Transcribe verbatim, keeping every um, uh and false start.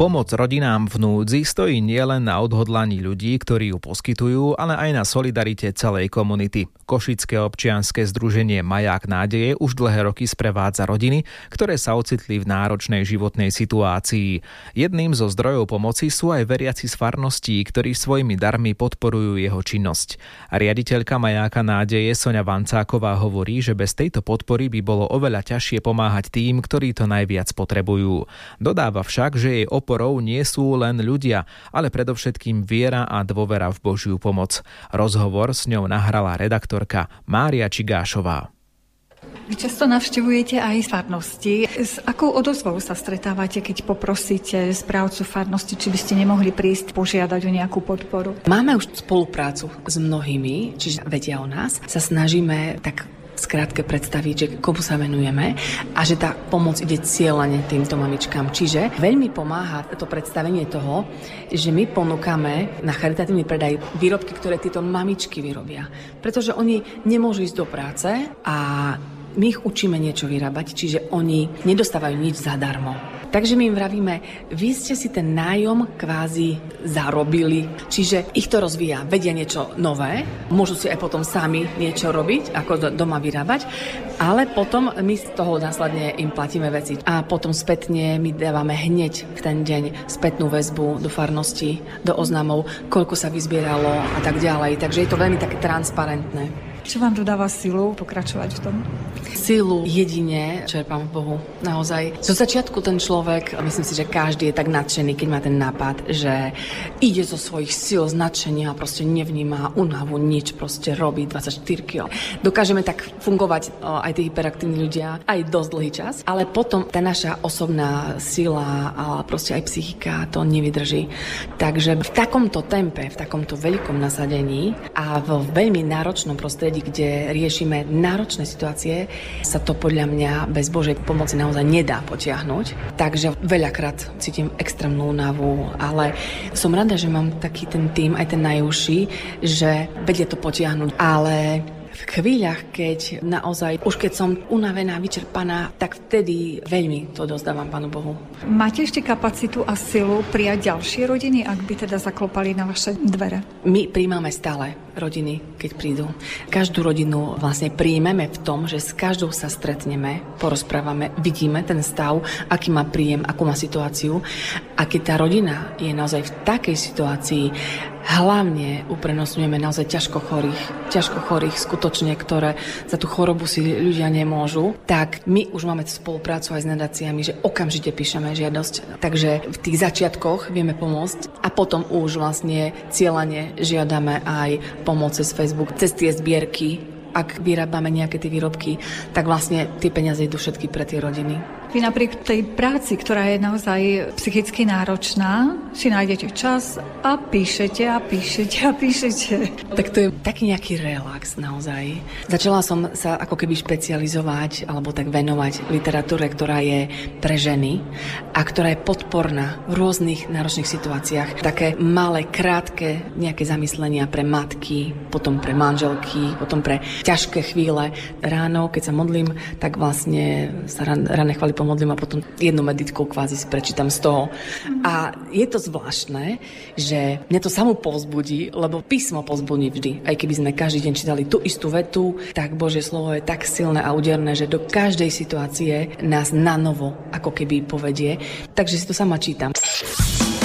Pomoc rodinám v núdzi stojí nielen na odhodlaní ľudí, ktorí ju poskytujú, ale aj na solidarite celej komunity. Košické občianske združenie Maják nádeje už dlhé roky sprevádza rodiny, ktoré sa ocitli v náročnej životnej situácii. Jedným zo zdrojov pomoci sú aj veriaci z farností, ktorí svojimi darmi podporujú jeho činnosť. A riaditeľka Majáka nádeje Soňa Vancáková hovorí, že bez tejto podpory by bolo oveľa ťažšie pomáhať tým, ktorí to najviac potrebujú. Dodáva však, že jej oporou nie sú len ľudia, ale predovšetkým viera a dôvera v Božiu pomoc. Rozhovor s ňou nahrala redaktorka Mária Čigášová. Vy často navštevujete aj farnosti. S akou odozvou sa stretávate, keď poprosíte správcu farnosti, či by ste nemohli prísť požiadať o nejakú podporu? Máme už spoluprácu s mnohými, čiže vedia o nás. Sa snažíme tak skrátke predstaviť, že komu sa venujeme a že tá pomoc ide cieľene týmto mamičkám. Čiže veľmi pomáha to predstavenie toho, že my ponúkame na charitatívny predaj výrobky, ktoré tieto mamičky vyrobia. Pretože oni nemôžu ísť do práce a my ich učíme niečo vyrábať, čiže oni nedostávajú nič zadarmo. Takže my im vravíme, vy ste si ten nájom kvázi zarobili, čiže ich to rozvíja, vedia niečo nové, môžu si aj potom sami niečo robiť, ako doma vyrábať, ale potom my z toho následne im platíme veci. A potom spätne my dávame hneď v ten deň spätnú väzbu do farnosti, do oznamov, koľko sa vyzbieralo a tak ďalej. Takže je to veľmi také transparentné. Čo vám dodáva silu pokračovať v tom? Silu jedine čerpám v Bohu. Naozaj. Zo začiatku ten človek, myslím si, že každý je tak nadšený, keď má ten nápad, že ide zo svojich síl z nadšenia a proste nevníma únavu, nič, proste robí dvadsaťštyri kilogramov. Dokážeme tak fungovať aj tí hyperaktívni ľudia aj dosť dlhý čas, ale potom tá naša osobná sila a proste aj psychika to nevydrží. Takže v takomto tempe, v takomto veľkom nasadení a v veľmi náročnom prostredí, kde riešime náročné situácie, sa to podľa mňa bez Božej pomoci naozaj nedá potiahnuť. Takže veľakrát cítim extrémnu únavu, ale som rada, že mám taký ten tím, aj ten najúžší, že vedia to potiahnuť. Ale v chvíľach, keď naozaj, už keď som unavená, vyčerpaná, tak vtedy veľmi to dozdávam Pánu Bohu. Máte ešte kapacitu a silu prijať ďalšie rodiny, ak by teda zaklopali na vaše dvere? My prijímame stále rodiny, keď prídu. Každú rodinu vlastne príjmeme v tom, že s každou sa stretneme, porozprávame, vidíme ten stav, aký má príjem, akú má situáciu. A keď tá rodina je naozaj v takej situácii, hlavne uprednostňujeme naozaj ťažko chorých, ťažko chorých skutočne, ktoré za tú chorobu si ľudia nemôžu, tak my už máme spoluprácu aj s nadáciami, že okamžite píšeme žiadosť. Takže v tých začiatkoch vieme pomôcť a potom už vlastne cieľane žiadame aj pomoc cez Facebook, cez tie zbierky. Ak vyrábame nejaké tie výrobky, tak vlastne tie peniaze idú všetky pre tie rodiny. Vy napriek tej práci, ktorá je naozaj psychicky náročná, si nájdete čas a píšete a píšete a píšete. Tak to je taký nejaký relax naozaj. Začala som sa ako keby špecializovať alebo tak venovať literatúre, ktorá je pre ženy a ktorá je podporná v rôznych náročných situáciách. Také malé, krátke nejaké zamyslenia pre matky, potom pre manželky, potom pre ťažké chvíle. Ráno, keď sa modlím, tak vlastne sa rané chvály pomodlím a potom jednu meditku kvázi si prečítam z toho. A je to zvláštne, že mňa to samo povzbudí, lebo písmo povzbudí vždy. Aj keby sme každý deň čítali tú istú vetu, tak Božie slovo je tak silné a úderné, že do každej situácie nás nanovo ako keby povedie. Takže si to sama čítam.